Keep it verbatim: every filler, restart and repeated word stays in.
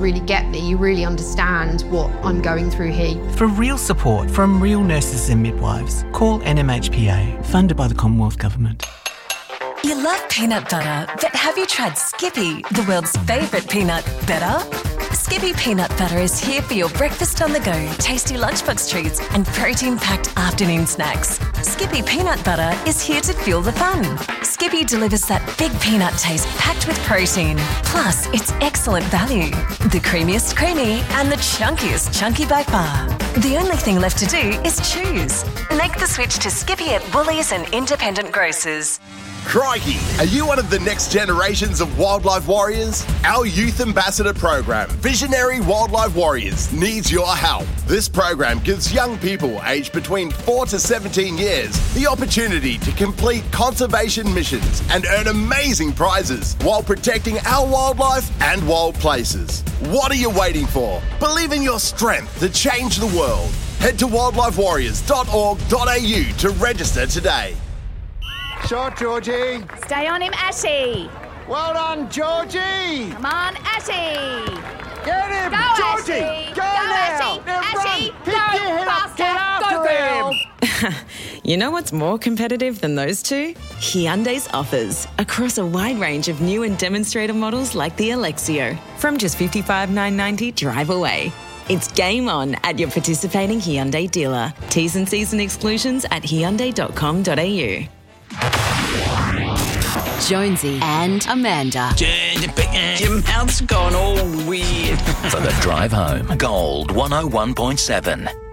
really get me, you really understand what I'm going through here. For real support from real nurses and midwives, call N M H P A, funded by the Commonwealth Government. You love peanut butter, but have you tried Skippy, the world's favourite peanut better? Skippy peanut butter is here for your breakfast on the go, tasty lunchbox treats and protein-packed afternoon snacks. Skippy peanut butter is here to fuel the fun. Skippy delivers that big peanut taste packed with protein. Plus, it's excellent value. The creamiest creamy and the chunkiest chunky by far. The only thing left to do is choose. Make the switch to Skippy at Woolies and independent grocers. Crikey, are you one of the next generations of wildlife warriors? Our Youth Ambassador program, Visionary Wildlife Warriors, needs your help. This program gives young people aged between four to seventeen years the opportunity to complete conservation missions and earn amazing prizes while protecting our wildlife and wild places. What are you waiting for? Believe in your strength to change the world. Head to wildlife warriors dot org dot a u to register today. Shot, Georgie. Stay on him, Ashy. Well done, Georgie. Come on, Ashy. Get him, Go, Georgie. Ashy. Go, Go, now. Ashy. Now Ashy. run. Pick Go, your head up. Get faster. after Go, him. girl. You know what's more competitive than those two? Hyundai's offers across a wide range of new and demonstrator models like the Alexio. From just fifty-five thousand nine hundred ninety dollars drive away. It's game on at your participating Hyundai dealer. T's and C's and exclusions at hyundai dot com dot a u. Jonesy and Amanda. Your mouth's gone all weird. For the drive home, Gold one oh one point seven.